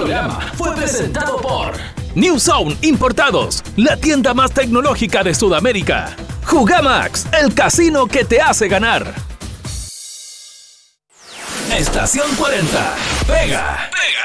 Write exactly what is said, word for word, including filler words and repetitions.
programa fue presentado por New Zone Importados, la tienda más tecnológica de Sudamérica. Jugamax, el casino que te hace ganar. Estación cuarenta. Pega. Pega.